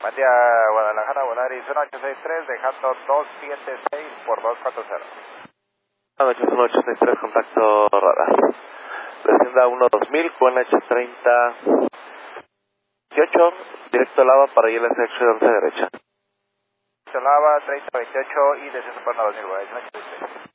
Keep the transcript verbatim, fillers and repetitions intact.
Buen día, Guadalajara, Volaris uno ocho seis tres, dejando dos siete seis por dos cuatro cero. uno ocho seis tres, contacto radar. Descienda uno dos mil con H treinta dieciocho, directo Lava para I L S X once derecha. Lava treinta veintiocho y desciendo por dos mil, buenas noches.